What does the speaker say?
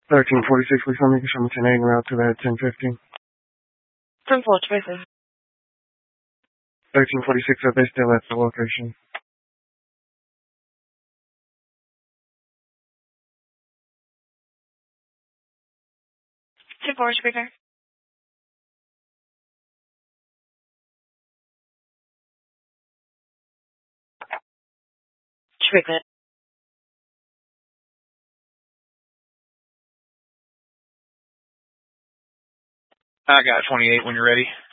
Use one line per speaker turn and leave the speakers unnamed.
1346, please tell me if I'm 10-8 en route to that 1050.
10-4, Jamaica.
1346, are they still at the location?
Four, speaker. Speaker.
I got 28 when you're ready.